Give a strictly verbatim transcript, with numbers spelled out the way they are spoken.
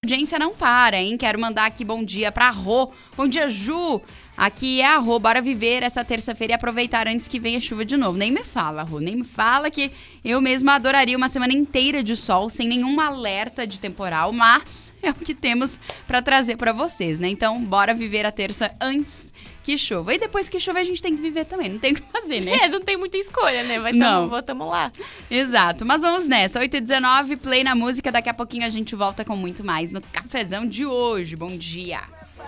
audiência não para, hein? Quero mandar aqui bom dia pra Rô. Bom dia, Ju. Aqui é a Rô, bora viver essa terça-feira e aproveitar antes que venha chuva de novo. Nem me fala, Rô, nem me fala que eu mesma adoraria uma semana inteira de sol, sem nenhum alerta de temporal, mas é o que temos pra trazer pra vocês, né? Então, bora viver a terça antes que chova. E depois que chover, a gente tem que viver também, não tem o que fazer, né? É, não tem muita escolha, né? Vai Não. tamo, tamo lá. Exato, mas vamos nessa, oito e dezenove, play na música, daqui a pouquinho a gente volta com muito mais no Cafezão de hoje. Bom dia!